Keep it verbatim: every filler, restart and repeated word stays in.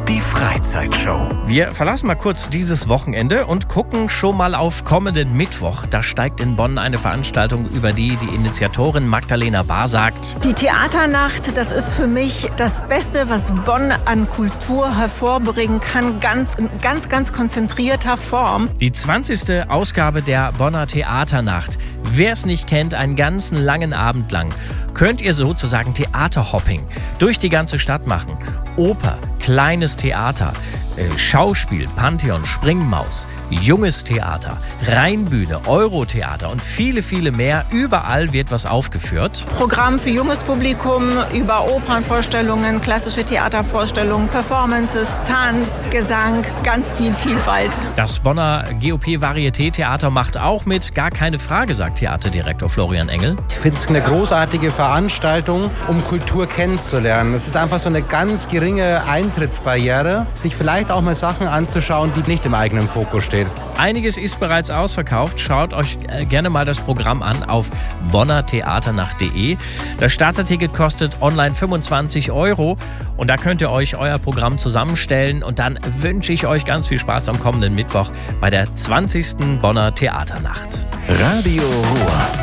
Die Freizeitshow. Wir verlassen mal kurz dieses Wochenende und gucken schon mal auf kommenden Mittwoch. Da steigt in Bonn eine Veranstaltung, über die die Initiatorin Magdalena Bahr sagt: Die Theaternacht, das ist für mich das Beste, was Bonn an Kultur hervorbringen kann, ganz, ganz, ganz konzentrierter Form. Die zwanzigste Ausgabe der Bonner Theaternacht. Wer es nicht kennt, einen ganzen langen Abend lang könnt ihr sozusagen Theaterhopping durch die ganze Stadt machen. Oper, kleines Theater, äh, Schauspiel, Pantheon, Springmaus, junges Theater, Rheinbühne, Eurotheater und viele, viele mehr. Überall wird was aufgeführt. Programm für junges Publikum über Opernvorstellungen, klassische Theatervorstellungen, Performances, Tanz, Gesang, ganz viel Vielfalt. Das Bonner G O P-Varieté-Theater macht auch mit, gar keine Frage, sagt Theaterdirektor Florian Engel. Ich finde es eine großartige Veranstaltung, um Kultur kennenzulernen. Es ist einfach so eine ganz geringe Eintrittsbarriere, sich vielleicht auch mal Sachen anzuschauen, die nicht im eigenen Fokus stehen. Einiges ist bereits ausverkauft. Schaut euch gerne mal das Programm an auf bonner theaternacht punkt de. Das Starterticket kostet online fünfundzwanzig Euro und da könnt ihr euch euer Programm zusammenstellen. Und dann wünsche ich euch ganz viel Spaß am kommenden Mittwoch bei der zwanzigsten Bonner Theaternacht. Radio Ruhr.